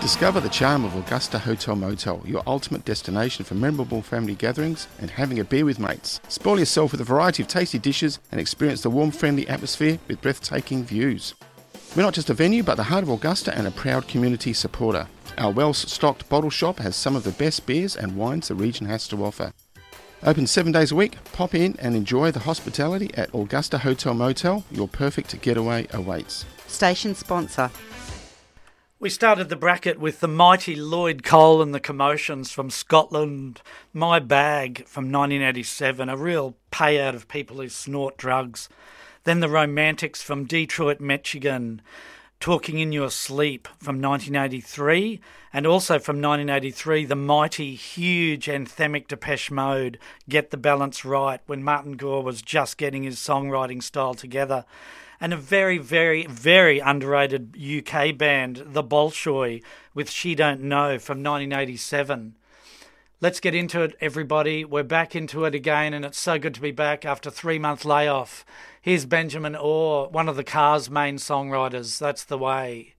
Discover the charm of Augusta Hotel Motel, your ultimate destination for memorable family gatherings and having a beer with mates. Spoil yourself with a variety of tasty dishes and experience the warm, friendly atmosphere with breathtaking views. We're not just a venue, but the heart of Augusta and a proud community supporter. Our well-stocked bottle shop has some of the best beers and wines the region has to offer. Open 7 days a week. Pop in and enjoy the hospitality at Augusta Hotel Motel. Your perfect getaway awaits. Station sponsor. We started the bracket with the mighty Lloyd Cole and the Commotions from Scotland, My Bag from 1987, a real payout of people who snort drugs. Then the Romantics from Detroit, Michigan, Talking in Your Sleep from 1983, and also from 1983, the mighty, huge, anthemic Depeche Mode, Get the Balance Right, when Martin Gore was just getting his songwriting style together. And a very, very, very underrated UK band, The Bolshoi, with She Don't Know from 1987. Let's get into it, everybody. We're back into it again, and it's so good to be back after a 3-month layoff. Here's Benjamin Orr, one of the Cars' main songwriters. That's the way.